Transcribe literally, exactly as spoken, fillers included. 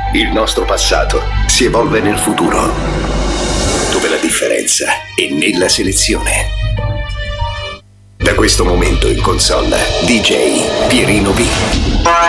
Il nostro passato si evolve nel futuro, dove la differenza è nella selezione. Da questo momento in console, D J Pierino V.